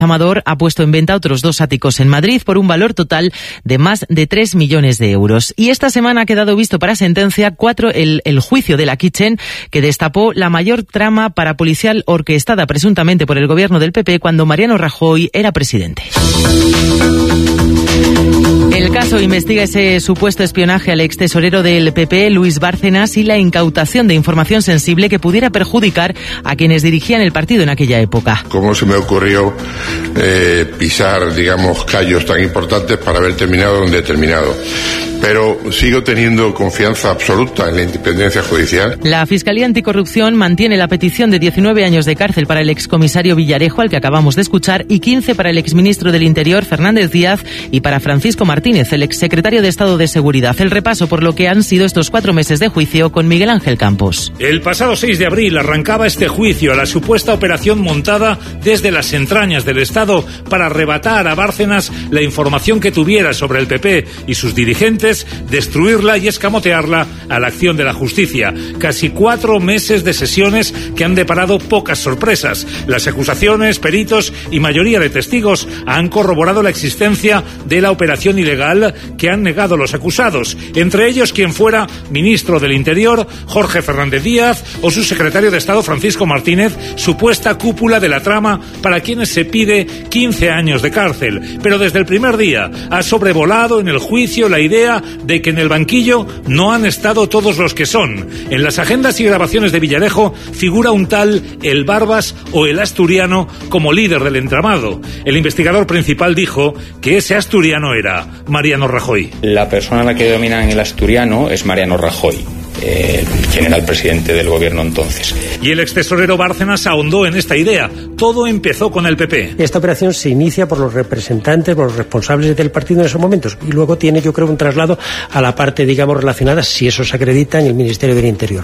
Amador ha puesto en venta otros 2 áticos en Madrid por un valor total de más de 3 millones de euros. Y esta semana ha quedado visto para sentencia el juicio de la Kitchen, que destapó la mayor trama parapolicial orquestada presuntamente por el gobierno del PP cuando Mariano Rajoy era presidente. El caso investiga ese supuesto espionaje al extesorero del PP, Luis Bárcenas, y la incautación de información sensible que pudiera perjudicar a quienes dirigían el partido en aquella época. ¿Cómo se me ocurrió pisar, digamos, callos tan importantes para haber terminado donde he terminado? Pero sigo teniendo confianza absoluta en la independencia judicial. La Fiscalía Anticorrupción mantiene la petición de 19 años de cárcel para el excomisario Villarejo, al que acabamos de escuchar, y 15 para el exministro del Interior, Fernández Díaz, y para Francisco Martínez, el exsecretario de Estado de Seguridad. El repaso por lo que han sido estos 4 meses de juicio con Miguel Ángel Campos. El pasado 6 de abril arrancaba este juicio a la supuesta operación montada desde las entrañas del Estado para arrebatar a Bárcenas la información que tuviera sobre el PP y sus dirigentes, destruirla y escamotearla a la acción de la justicia. Casi 4 meses de sesiones que han deparado pocas sorpresas. Las acusaciones, peritos y mayoría de testigos han corroborado la existencia de la operación ilegal que han negado los acusados, entre ellos quien fuera ministro del Interior, Jorge Fernández Díaz, o su secretario de Estado, Francisco Martínez, supuesta cúpula de la trama para quienes se pide 15 años de cárcel. Pero desde el primer día ha sobrevolado en el juicio la idea de que en el banquillo no han estado todos los que son. En las agendas y grabaciones de Villarejo figura un tal El Barbas o el Asturiano como líder del entramado. El investigador principal dijo que ese asturiano era Mariano Rajoy. La persona a la que denominan el asturiano es Mariano Rajoy, quien era el presidente del gobierno entonces. Y el extesorero Bárcenas ahondó en esta idea. Todo empezó con el PP. Esta operación se inicia por los representantes, por los responsables del partido en esos momentos, y luego tiene, yo creo, un traslado a la parte, digamos, relacionada, si eso se acredita, en el Ministerio del Interior.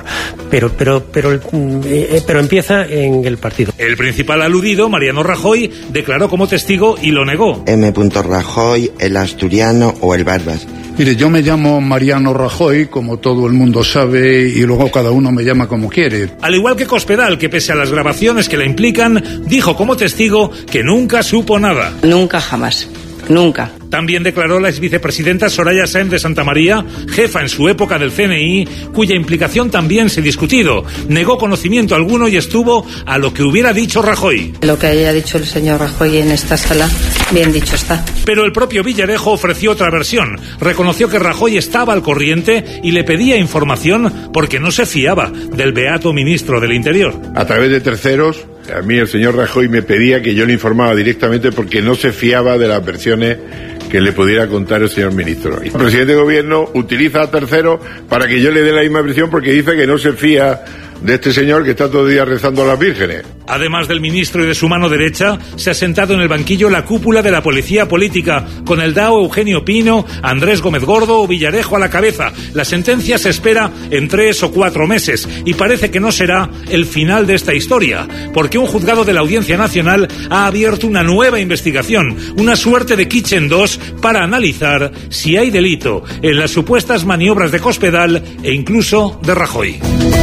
Pero empieza en el partido. El principal aludido, Mariano Rajoy, declaró como testigo y lo negó. M. Rajoy, el asturiano o el Barbas. Mire, yo me llamo Mariano Rajoy, como todo el mundo sabe, y luego cada uno me llama como quiere. Al igual que Cospedal, que pese a las grabaciones que la implican, dijo como testigo que nunca supo nada. Nunca, jamás. Nunca. También declaró la exvicepresidenta Soraya Sáenz de Santamaría, jefa en su época del CNI, cuya implicación también se ha discutido. Negó conocimiento alguno y estuvo a lo que hubiera dicho Rajoy. Lo que haya dicho el señor Rajoy en esta sala, bien dicho está. Pero el propio Villarejo ofreció otra versión. Reconoció que Rajoy estaba al corriente y le pedía información porque no se fiaba del beato ministro del Interior. A través de terceros, a mí el señor Rajoy me pedía que yo le informaba directamente porque no se fiaba de las versiones que le pudiera contar el señor ministro. El presidente de gobierno utiliza a terceros para que yo le dé la misma versión porque dice que no se fía de este señor que está todo el día rezando a las vírgenes. Además del ministro y de su mano derecha, se ha sentado en el banquillo la cúpula de la policía política, con el DAO Eugenio Pino, Andrés Gómez Gordo o Villarejo a la cabeza. La sentencia se espera en 3 o 4 meses y parece que no será el final de esta historia, porque un juzgado de la Audiencia Nacional ha abierto una nueva investigación, una suerte de Kitchen 2 para analizar si hay delito en las supuestas maniobras de Cospedal e incluso de Rajoy.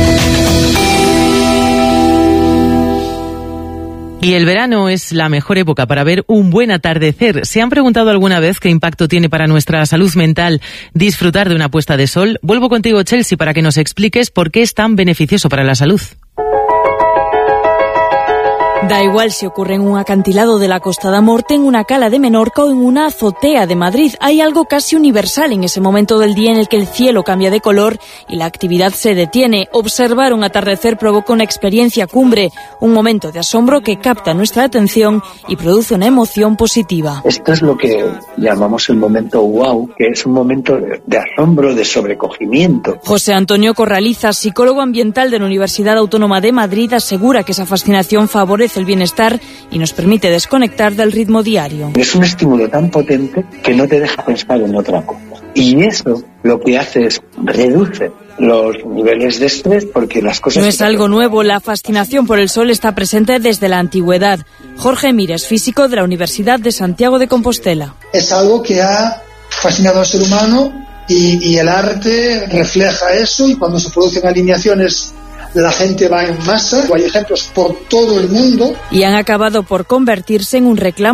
Y el verano es la mejor época para ver un buen atardecer. ¿Se han preguntado alguna vez qué impacto tiene para nuestra salud mental disfrutar de una puesta de sol? Vuelvo contigo, Chelsea, para que nos expliques por qué es tan beneficioso para la salud. Da igual si ocurre en un acantilado de la Costa da Morte, en una cala de Menorca o en una azotea de Madrid. Hay algo casi universal en ese momento del día en el que el cielo cambia de color y la actividad se detiene. Observar un atardecer provoca una experiencia cumbre, un momento de asombro que capta nuestra atención y produce una emoción positiva. Esto es lo que llamamos el momento wow, que es un momento de asombro, de sobrecogimiento. José Antonio Corraliza, psicólogo ambiental de la Universidad Autónoma de Madrid, asegura que esa fascinación favorece el bienestar y nos permite desconectar del ritmo diario. Es un estímulo tan potente que no te deja pensar en otra cosa. Y eso lo que hace es reduce los niveles de estrés porque las cosas... No es algo nuevo, la fascinación por el sol está presente desde la antigüedad. Jorge Mires, físico de la Universidad de Santiago de Compostela. Es algo que ha fascinado al ser humano y el arte refleja eso, y cuando se producen alineaciones la gente va en masa, hay ejemplos por todo el mundo. Y han acabado por convertirse en un reclamo